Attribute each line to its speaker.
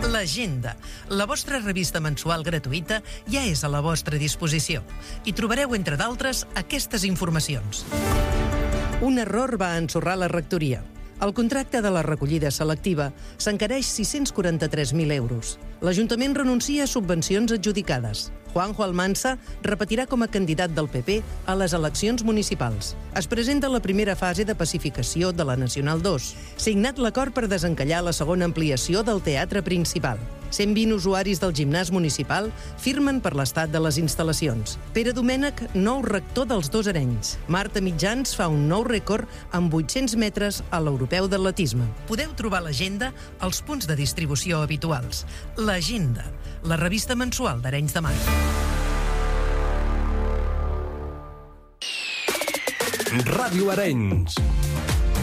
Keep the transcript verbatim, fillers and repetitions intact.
Speaker 1: L'Agenda, la vostra revista mensual gratuïta, ja és a la vostra disposició. Hi trobareu, entre d'altres, aquestes informacions. Un error va ensorrar la rectoria. El contracte de la recollida selectiva s'encareix sis-cents quaranta-tres mil euros. L'Ajuntament renuncia a subvencions adjudicades. Juanjo Almansa repetirà com a candidat del P P a les eleccions municipals. Es presenta la primera fase de pacificació de la Nacional dos. Signat l'acord per desencallar la segona ampliació del teatre principal. cent vint usuaris del gimnàs municipal firmen per l'estat de les instal·lacions. Pere Domènech, nou rector dels Dos Arenys. Marta Mitjans fa un nou rècord amb vuit-cents metres a l'europeu d'atletisme. Podeu trobar l'agenda als punts de distribució habituals. L'Agenda, la revista mensual d'Arenys de Mar.
Speaker 2: Ràdio Arenys.